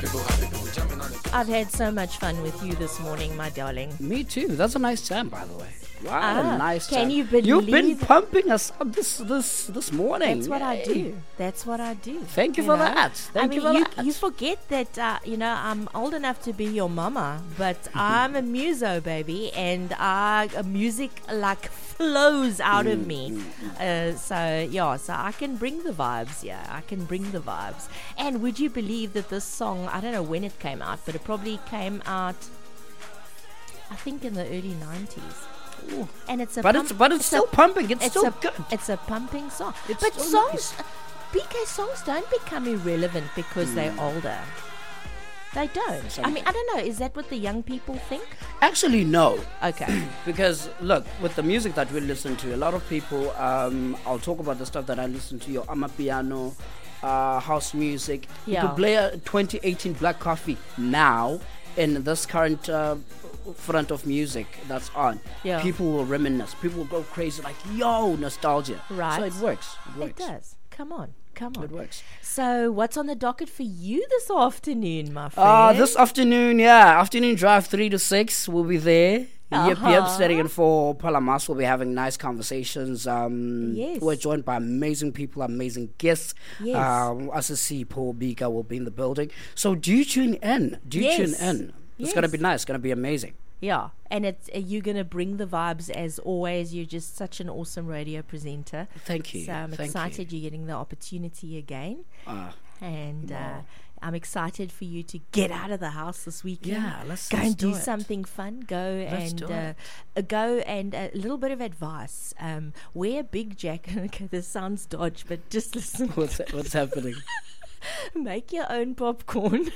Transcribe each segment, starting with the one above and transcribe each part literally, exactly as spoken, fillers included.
I've had so much fun with you this morning, my darling. Me too. That's a nice jam, by the way. Wow, Ah, a nice can jam. you believe You've been it? pumping us up this this this morning. That's what I Yay. do. That's what I do. Thank you for know? that. Thank I mean, you for you, that. you forget that, uh, you know, I'm old enough to be your mama, but I'm a muso, baby, and I, uh, music, like, flows out of me. Uh, so, yeah, so I can bring the vibes, yeah. I can bring the vibes. And would you believe that this song, I don't know when it came out, but it probably came out, I think, in the early nineties. Ooh. And it's a But pump- it's but it's, it's still a, pumping. It's, it's still a, good. It's a pumping song. It's but still songs, nice. B K songs don't become irrelevant because they're older. They don't. So- I mean, I don't know. Is that what the young people think? Actually, no. Okay. Because look, with the music that we listen to, a lot of people. Um, I'll talk about the stuff that I listen to. Your amapiano, uh, house music. You Yeah. could play a twenty eighteen Black Coffee now in this current uh, front of music that's on. Yeah. People will reminisce. People will go crazy, like yo, nostalgia. Right. So it works. It works. It does. Come on. Come on. It works. So, what's on the docket for you this afternoon, my friend? Uh, this afternoon, yeah, afternoon drive three to six. We'll be there. Yep, yep, Uh-huh. setting in for Palamas. We'll be having nice conversations. Um, Yes. We're joined by amazing people, amazing guests. Yes. Um, as I see, Paul Bika will be in the building. So do tune in. Do Yes. tune in. It's going to Yes. be nice. It's going to be amazing. Yeah, and it's uh, you're gonna bring the vibes as always. You're just such an awesome radio presenter. Thank you. So I'm Thank excited you. are getting the opportunity again, Uh, and uh, wow. I'm excited for you to get out of the house this weekend. Yeah, let's- go let's and do, do it. something fun. Go Let's and do uh, it. uh, go and a little bit of advice. Um, wear a big jacket. Okay, this sounds dodge, but just listen. what's what's happening? Make your own popcorn.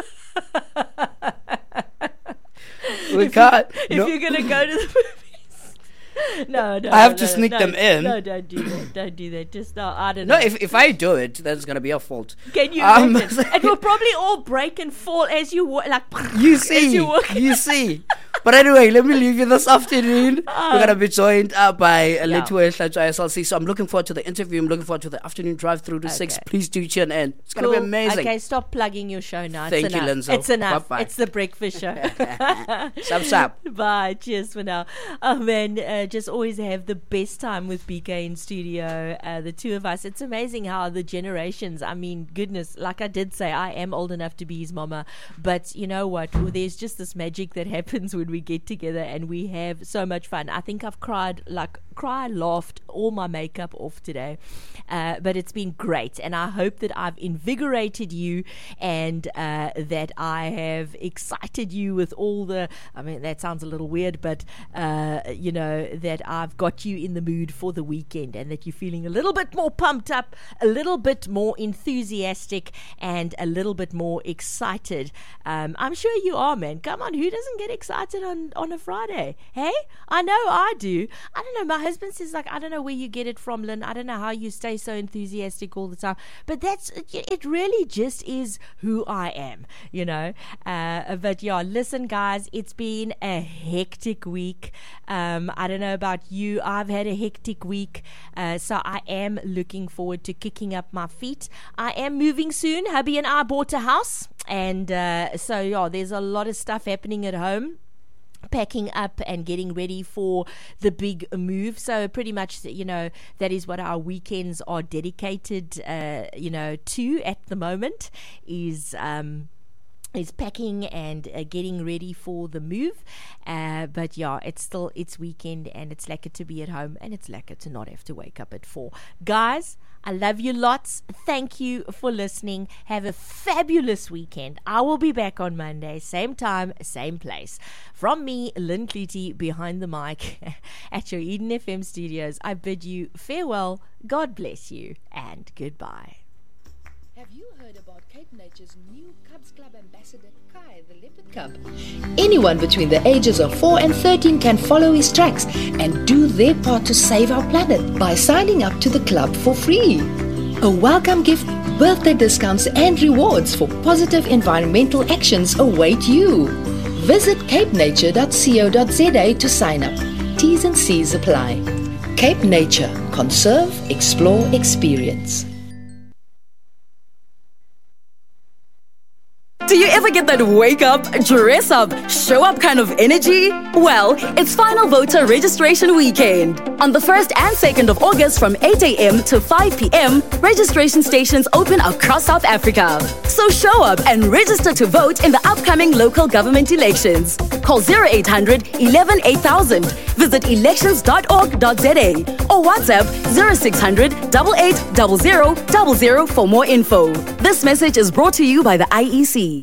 We can't. If no. you're gonna go to the movies. No, no. I have no, to no, sneak no, them in. No, don't do that. Don't do that. Just no, I don't No, know. if if I do it, then it's going to be your fault. Can you Um, imagine? It will probably all break and fall as you walk. Like You as see, you walk. you see. But anyway, let me leave you this afternoon. Uh, We're going to be joined uh, by yeah. Letue Hlatshwa S L C. So I'm looking forward to the interview. I'm looking forward to the afternoon drive through to six. Okay. Please do tune in. It's going to Cool. be amazing. Okay, stop plugging your show now. Thank it's you, enough. Linzo. It's enough. Bye-bye. It's the breakfast show. Sap, sap. Bye. Cheers for now. Oh man, uh, just always have the best time with B K in studio. Uh, the two of us. It's amazing how the generations. I mean, goodness. Like I did say, I am old enough to be his mama. But you know what? Well, there's just this magic that happens when we get together and we have so much fun. I think I've cried like cry, laughed all my makeup off today. Uh, but it's been great. And I hope that I've invigorated you and uh, that I have excited you with all the, I mean, that sounds a little weird, but, uh, you know, that I've got you in the mood for the weekend and that you're feeling a little bit more pumped up, a little bit more enthusiastic and a little bit more excited. Um, I'm sure you are, man. Come on, who doesn't get excited on, on a Friday? Hey, I know I do. I don't know. My husband says, like, I don't know where you get it from, Lynn. I don't know how you stay so enthusiastic all the time. But that's, it really just is who I am, you know. Uh, but yeah, listen, guys, it's been a hectic week. Um, I don't know about you. I've had a hectic week. Uh, so I am looking forward to kicking up my feet. I am moving soon. Hubby and I bought a house. And uh, so, yeah, there's a lot of stuff happening at home. Packing up and getting ready for the big move. So pretty much, you know, that is what our weekends are dedicated, uh, you know, to at the moment is... Um, is packing and uh, getting ready for the move. Uh, but yeah, it's still, it's weekend and it's lekker to be at home and it's lekker to not have to wake up at four. Guys, I love you lots. Thank you for listening. Have a fabulous weekend. I will be back on Monday, same time, same place. From me, Lynn Clutie, behind the mic at your Eden F M studios, I bid you farewell, God bless you, and goodbye. Have you heard about Cape Nature's new Cubs Club ambassador, Kai the Leopard Cub? Anyone between the ages of four and thirteen can follow his tracks and do their part to save our planet by signing up to the club for free. A welcome gift, birthday discounts and rewards for positive environmental actions await you. Visit cape nature dot co dot za to sign up. T's and C's apply. Cape Nature. Conserve, explore, experience. Do you ever get that wake up, dress up, show up kind of energy? Well, it's Final Voter Registration Weekend. On the first and second of August from eight a.m. to five p.m, registration stations open across South Africa. So show up and register to vote in the upcoming local government elections. Call zero eight hundred, eleven, eight thousand. Visit elections dot org dot za or WhatsApp zero six hundred, eight eight zero zero zero zero for more info. This message is brought to you by the I E C.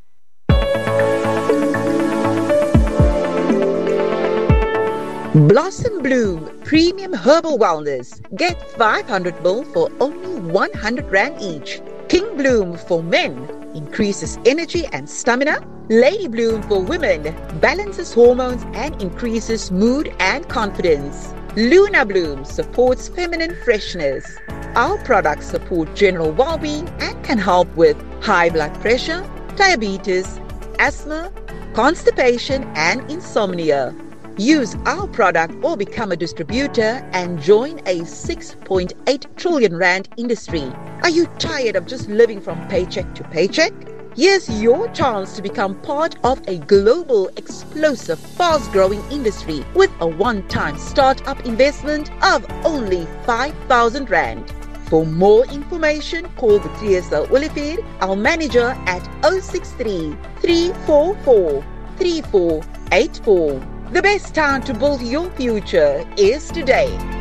Blossom Bloom Premium Herbal Wellness. Get five hundred milliliters for only one hundred rand each. King Bloom for men increases energy and stamina. Lady Bloom for women balances hormones and increases mood and confidence. Luna Bloom supports feminine freshness. Our products support general well-being and can help with high blood pressure, diabetes, asthma, constipation and insomnia. Use our product or become a distributor and join a six point eight trillion rand industry. Are you tired of just living from paycheck to paycheck? Here's your chance to become part of a global, explosive, fast-growing industry with a one-time start-up investment of only five thousand rand. For more information, call the T S L Olivier, our manager at zero six three, three four four, three four eight four. The best time to build your future is today.